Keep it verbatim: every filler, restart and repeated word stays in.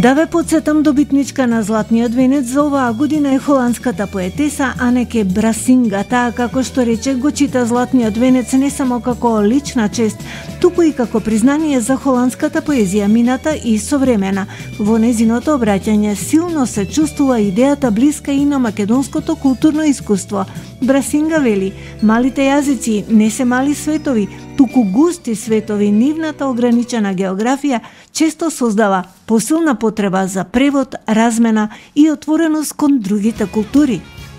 Да ве подсетам, добитничка на Златниот венец за оваа година е холандската поетеса Анеке Брасинга. Таа, како што рече, го чита Златниот венец не само како лична чест, туку и како признание за холандската поезија, мината и современа. Во незиното обраќање силно се чувствува идејата блиска и на македонското културно искуство. Брасинга вели: малите јазици не се мали светови, туку густи светови. Нивната ограничена географија често создава посилна потреба за превод, размена и отвореност кон другите култури.